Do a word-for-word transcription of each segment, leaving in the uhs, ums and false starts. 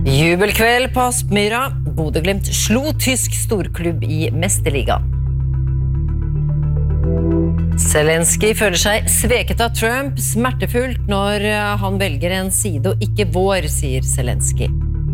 Jubelkveld på Aspmyra. Bodø/Glimt slo tysk storklubb i Mesterligaen. Zelensky føler seg sveket av Trump, smertefullt når han velger en side og ikke vår, sier Zelensky.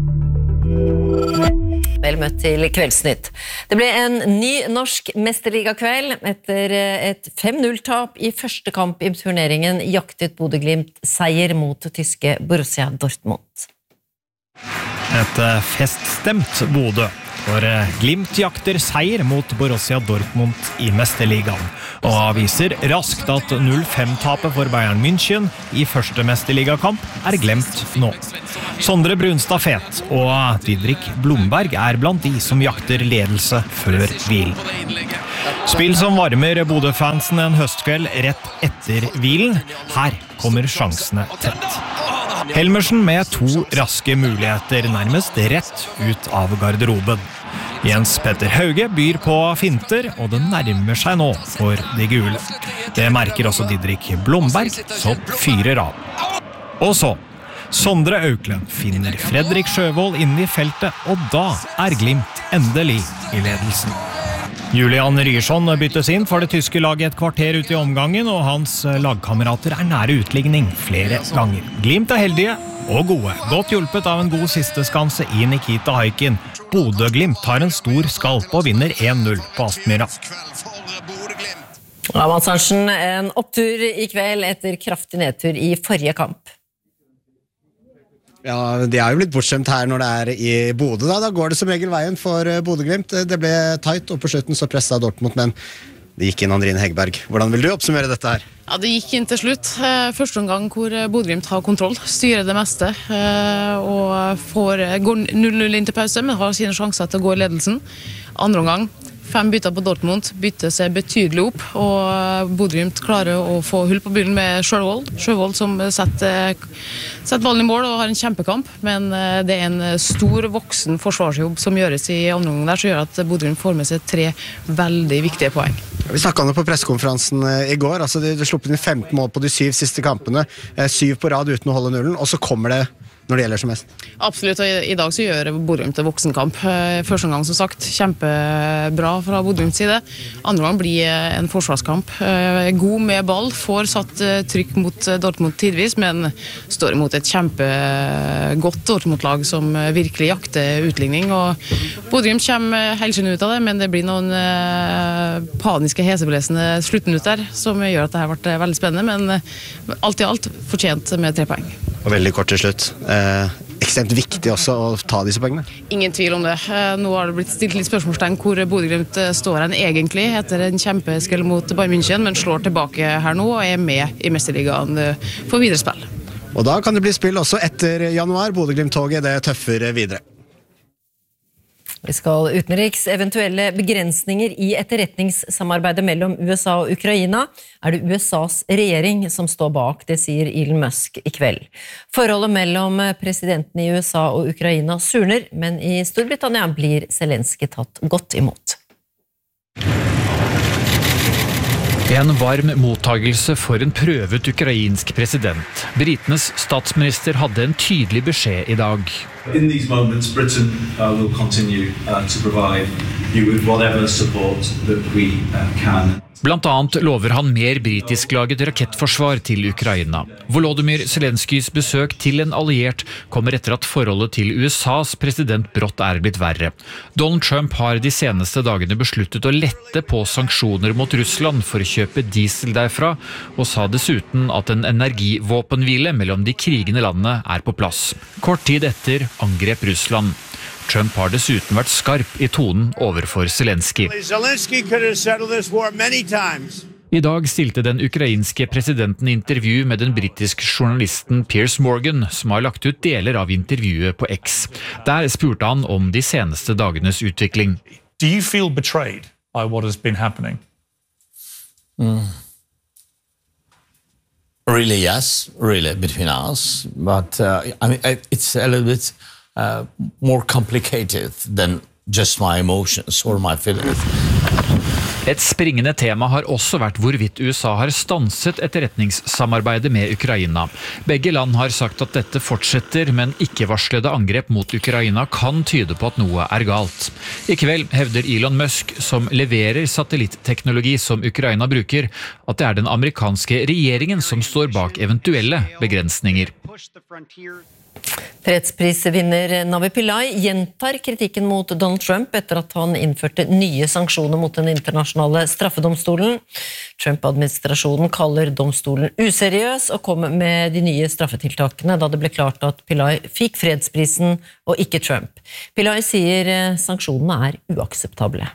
Vel møtt til Kveldsnytt. Det ble en ny norsk mesterligakveld. Etter et fem null-tap i første kamp i turneringen jaktet Bodø/Glimt seier mot tyske Borussia Dortmund. Et feststemt Bodø, for Glimt jakter seier mot Borussia Dortmund i Mesterligaen, og viser raskt at null fem-tapet for Bayern München i første Mesterligakamp er glemt nå. Sondre Brunstad Fet og Didrik Blomberg er blant de som jakter ledelse før hvilen. Spill som varmer Bodø-fansen en høstkveld rett etter hvilen. Her kommer sjansene tett. Helmersen med to raske muligheter nærmest rett ut av garderoben. Jens Petter Hauge byr på finter, og det nærmer seg nå for de gule. Det merker også Didrik Blomberg, som fyrer av. Og så, Sondre Auklend finner Fredrik Sjøvold inne i feltet, og da er Glimt endelig i ledelsen. Julian Ryerson byttes inn for det tyske laget et kvarter ut i omgangen, og hans lagkamerater er nære utligning flere ganger. Glimt er heldige og gode, godt hjulpet av en god siste skanse i Nikita Haikin. Bodø/Glimt tar en stor skalp og vinner en null på Aspmyra. Ja, Mads Arntzen, en opptur i kveld etter kraftig nedtur i forrige kamp. Ja, de har jo blitt bortskjemt her når det er i Bodø. Da, da går det som regel veien for Bodø/Glimt. Det ble tight, og på slutten så presset Dortmund, men det gikk inn Andrine Hegberg. Hvordan vil du oppsummere dette her? Ja, det gikk inn til slutt. Første omgang hvor Bodø/Glimt har kontroll, styrer det meste, og får, går null null inn til pause, men har sine sjanser til å gå i ledelsen. Andre omgang, fem bytter på Dortmund, bytter seg betydelig opp, og Bodø/Glimt klarer å få hull på byllen med Sjøvold. Sjøvold som setter, setter ballen i mål og har en kjempekamp, men det er en stor voksen forsvarsjobb som gjøres i andre omgang der, som gjør at Bodø/Glimt får med seg tre veldig viktige poeng. Vi snakket om det på pressekonferansen i går, altså de, de sluppet inn femten mål på de syv siste kampene, syv på rad uten å holde nullen, og så kommer det når det gjelder som mest. Absolutt, og i, i dag så gjør Bodø/Glimt en voksenkamp. Første gang, som sagt, kjempebra fra Bodø/Glimts side. Andre gang blir en forsvarskamp. God med ball, får satt trykk mot Dortmund tidvis, men står imot et kjempegodt Dortmund-lag som virkelig jakter utligning. Og Bodø/Glimt kommer helsyn ut av det, men det blir noen paniske, heseblesende sluttminutter som gjør at det har vært veldig spennende, men alt i alt fortjent med tre poeng. Og veldig kort til slutt. Eh, ekstremt viktig også å ta disse poengene. Ingen tvil om det. Nå har det blitt stilt litt spørsmålstegn hvor Bodø/Glimt står hen egentlig etter en kjempeskell mot Bayern München, men slår tilbake her nå og er med i Mesterligaen for videre spill. Og da kan det bli spill også etter januar. Bodø/Glimt-toget, det tøffer videre. Vi skal utenriks. Eventuelle begrensninger i etterretningssamarbeidet mellom U S A og Ukraina er det U S A's regjering som står bak, det sier Elon Musk i kveld. Forholdet mellom presidenten i U S A og Ukraina surner, men i Storbritannia blir Zelensky tatt godt imot. En varm mottagelse for en prøvet ukrainsk president. Britenes statsminister hadde en tydelig beskjed i dag. In these moments, Britain uh, will continue uh, to provide you with whatever support that we uh, can. Blant annet lover han mer britisk-laget rakettforsvar til Ukraina. Volodymyr Zelenskys besøk til en alliert kommer etter at forholdet til U S A's president brått er blitt verre. Donald Trump har de seneste dagene besluttet å lette på sanksjoner mot Russland for å kjøpe diesel derfra, og sa dessuten at en energivåpenhvile mellom de krigende landene er på plass. Kort tid etter angrep Russland. Trump har dessuten vært skarp i tonen overfor Zelensky. I dag stilte den ukrainske presidenten intervju med den britiske journalisten Piers Morgan, som har lagt ut deler av intervjuet på X. Der spurte han om de seneste dagenes utvikling. Do you feel betrayed by what has been happening? Mm. Really, yes, really, between us. But uh, I mean, it's a little bit uh, more complicated than just my emotions or my feelings. Et springende tema har også vært hvorvidt U S A har stanset etterretningssamarbeidet med Ukraina. Begge land har sagt at dette fortsetter, men ikke-varslede angrep mot Ukraina kan tyde på at noe er galt. I kveld hevder Elon Musk, som leverer satellitteknologi som Ukraina bruker, at det er den amerikanske regjeringen som står bak eventuelle begrensninger. Fredsprisvinner Navi Pillay gjentar kritikken mot Donald Trump etter at han innførte nye sanksjoner mot den internasjonale straffedomstolen. Trump-administrasjonen kaller domstolen useriøs og kom med de nye straffetiltakene da det ble klart at Pillay fikk fredsprisen og ikke Trump. Pillay sier sanksjonene er uakseptable.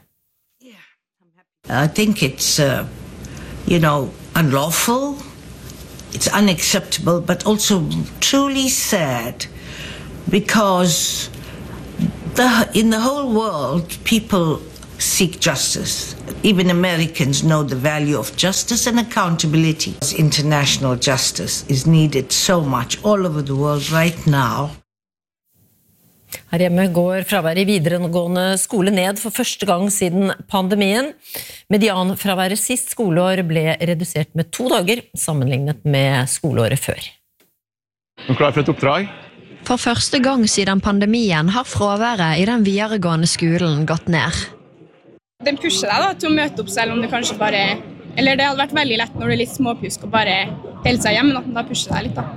I think it's, uh, you know, unlawful. It's unacceptable, but also truly sad, because the, in the whole world, people seek justice. Even Americans know the value of justice and accountability. International justice is needed so much all over the world right now. Her hjemme går fraværet i videregående skole ned for første gang siden pandemien. Medianfraværet sist skoleår ble redusert med to dager, sammenlignet med skoleåret før. Er du klar for et oppdrag? For første gang siden pandemien har fraværet i den videregående skolen gått ned. Den pusher deg da, til å møte opp selv om det kanskje bare... Eller det hadde vært veldig lett når du er litt småpjusk og bare holder seg hjemme, men at den da pusher deg litt da.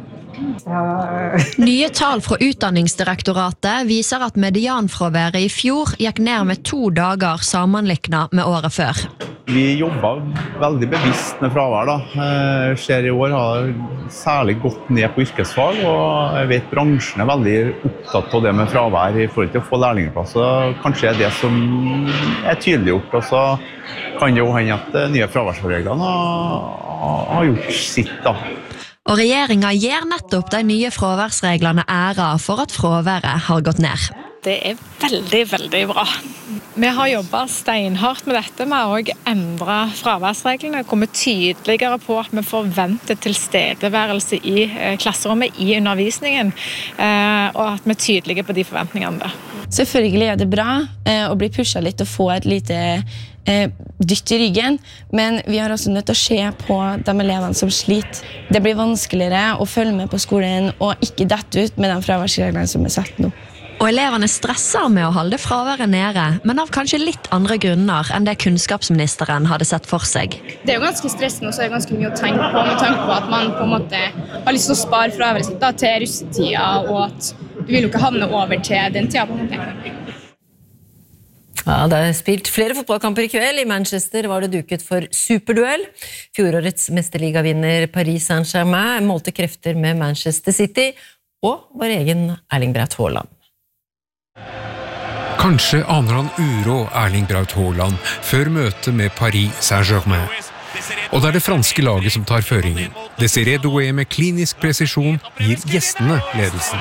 Nye tall fra Utdanningsdirektoratet viser at medianfraværet i fjor gikk ned med to dager sammenliknet med året før. Vi jobber veldig bevisst med fravær. Da. Jeg ser i år har særlig gått ned på yrkesfag, og jeg vet bransjen er veldig opptatt på det med fravær i forhold til å få lærlingplass. Kanskje er det som er tydeliggjort, og så kan det jo hende at de nye fraværsreglene har, har gjort sitt da. Og regjeringen gir nettopp de nye fraværsreglene æra for at fraværet har gått ned. Det er veldig, veldig bra. Vi har jobbet steinhardt med dette. Vi har også endret fraværsreglene, kommet tydeligere på at vi forventer tilstedeværelse i klasserommet, i undervisningen, og at vi er tydelige på de forventningene. Selvfølgelig er det bra å bli pushet litt og få et lite dytt i ryggen, men vi har også nødt til å se på de elevene som sliter. Det blir vanskeligere å følge med på skolen og ikke dette ut med de fraværsreglene som er satt nå. Og elevene stresser med å holde fraværet nede, men av kanskje litt andre grunner enn det kunnskapsministeren hadde sett for seg. Det er jo ganske stressende, og så er det ganske mye å tenke på, med tanke på at man på en måte har lyst til å spare fraværet sitt da, til russetida, og at du vil jo ikke havne over til den tida på en måte. Ja, det er spilt flere fotballkamper i kveld. I Manchester var det duket for superduell. Fjorårets mesterligavinner Paris Saint-Germain målte krefter med Manchester City og vår egen Erling Braut Haaland. Kanskje aner han uro Erling Braut Haaland før møtet med Paris Saint-Germain. Og det er det franske laget som tar føringen. Désiré Doué med klinisk presisjon gir gjestene ledelsen.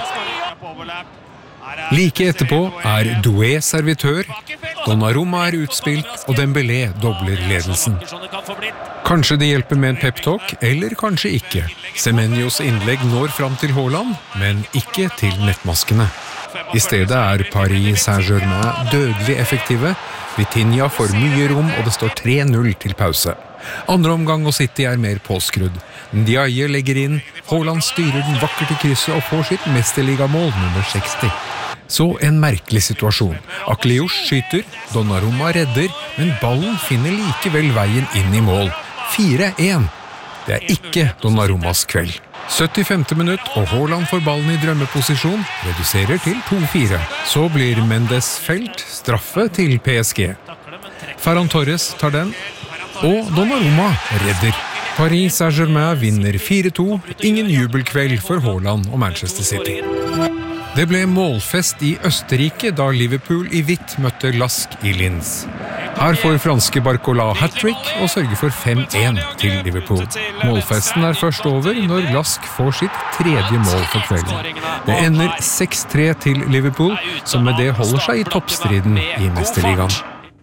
Like etterpå er Doué servitør, Donnarumma er utspilt, og Dembélé dobler ledelsen. Kanskje det hjelper med en pep-talk, eller kanskje ikke. Semenyos innlegg når fram til Haaland, men ikke til nettmaskene. I stedet er Paris Saint-Germain dødelig effektive. Vitinha får mye rom, og det står tre null til pause. Andre omgang og City er mer påskrudd. Ndiaye legger inn, Haaland styrer den vakkert i krysset og får sitt mesterligamål nummer seksti. Så en merkelig situasjon. Akliouche skyter, Donnarumma redder, men ballen finner likevel veien inn i mål. fire én. Det er ikke Donnarummas kveld. syttifemte minutt, og Haaland får ballen i drømmeposisjon, reduserer til to fire. Så blir Mendes felt straffe til P S G. Ferran Torres tar den, og Donnarumma redder. Paris Saint-Germain vinner fire to, ingen jubelkveld for Haaland og Manchester City. Det ble målfest i Østerrike da Liverpool i hvitt møtte Lask i Linz. Her får franske Barcola hat-trick og sørger for fem én til Liverpool. Målfesten er først over når Lask får sitt tredje mål for kvelden. Det ender seks tre til Liverpool, som med det holder seg i toppstriden i Mesterligaen.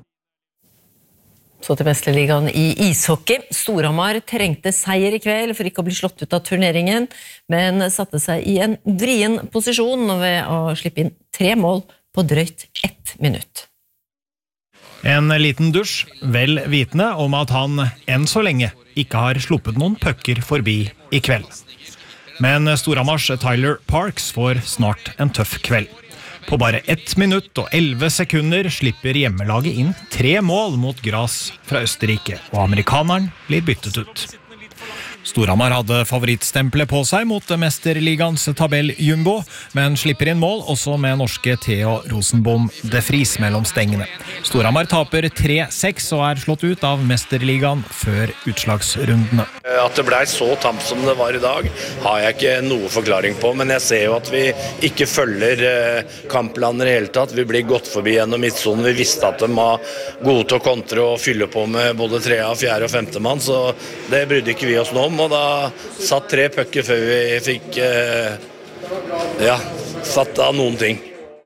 Så til Mesterligaen i ishockey. Storhamar trengte seier i kveld for ikke å bli slått ut av turneringen, men satte seg i en vrien posisjon ved å slippe inn tre mål på drøyt ett minutt. En liten dusj, vel vitende om at han enn så lenge ikke har sluppet noen pucker forbi i kveld. Men Storhamars Tyler Parks får snart en tøff kveld. På bare ett minutt og elleve sekunder slipper hjemmelaget inn tre mål mot Graz fra Østerrike, og amerikaneren blir byttet ut. Storhamar hadde favorittstempelet på seg mot mesterligans tabell-jumbo, men slipper inn mål også med norske Theo Rosenbom de Vries mellom stengene. Storhamar taper tre seks og er slått ut av mesterligaen før utslagsrundene. At det ble så tamt som det var i dag, har jeg ikke noe forklaring på, men jeg ser jo at vi ikke følger kampplaner i hele tatt. Vi blir gått forbi gjennom midtsonen. Vi visste at de var gode til å kontre og fylle på med både tre, fjerde og femte mann, så det brydde ikke vi oss nå om. Og da satt tre pucker før vi fikk eh, ja, satt av noen ting.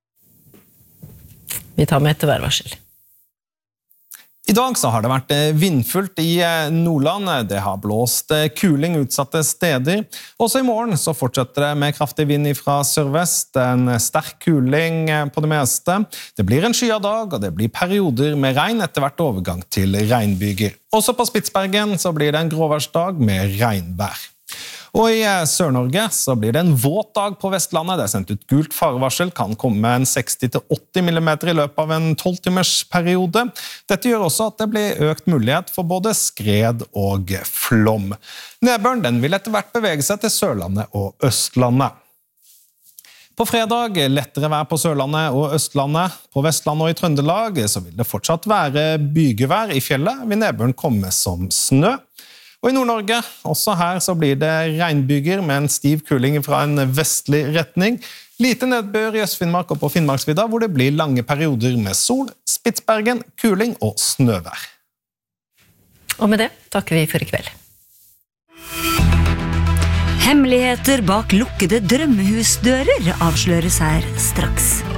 Vi tar med etter værvarsel. I dag så har det vært vindfullt i Nordland. Det har blåst kuling utsatte steder. Også i morgen så fortsetter det med kraftig vind fra sørvest. En sterk kuling på det meste. Det blir en skyet dag, og det blir perioder med regn etter hvert overgang til regnbyger. Også på Spitsbergen så blir det en gråværsdag med regnvær. Og i Sør-Norge så blir det en våt dag på Vestlandet. Det er sendt ut gult farevarsel, kan komme en seksti til åtti millimeter i løpet av en tolv timers periode. Dette gjør også at det blir økt mulighet for både skred og flom. Nedbøren den vil etter hvert bevege seg til Sørlandet og Østlandet. På fredag lettere vær på Sørlandet og Østlandet. På Vestlandet og i Trøndelag så vil det fortsatt være bygevær. I fjellet vil nedbøren komme som snø. Og i Nord-Norge, også her så blir det regnbyger med en stiv kuling fra en vestlig retning. Lite nedbør i Øst-Finnmark og på Finnmarksvidda, hvor det blir lange perioder med sol, Spitsbergen, kuling og snøvær. Og med det takker vi for i kveld. Hemmeligheter bak lukkede drømmehusdører avsløres her straks.